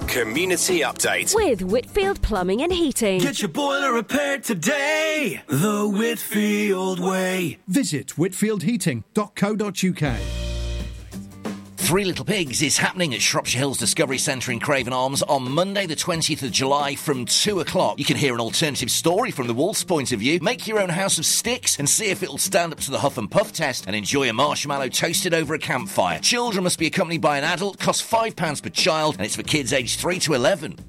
Community Update with Whitfield Plumbing and Heating. Get your boiler repaired today, the Whitfield way. Visit whitfieldheating.co.uk. Three Little Pigs is happening at Shropshire Hills Discovery Centre in Craven Arms on Monday the 20th of July from 2 o'clock. You can hear an alternative story from the wolf's point of view, make your own house of sticks and see if it'll stand up to the huff and puff test, and enjoy a marshmallow toasted over a campfire. Children must be accompanied by an adult, costs £5 per child, and it's for kids aged 3 to 11.